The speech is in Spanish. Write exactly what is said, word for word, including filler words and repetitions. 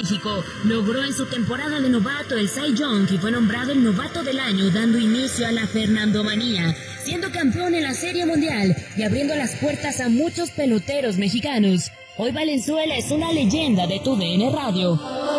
Magnífico logró en su temporada de novato el Cy Young y fue nombrado el novato del año, dando inicio a la Fernandomanía, siendo campeón en la Serie Mundial y abriendo las puertas a muchos peloteros mexicanos. Hoy Valenzuela es una leyenda de tu D N Radio.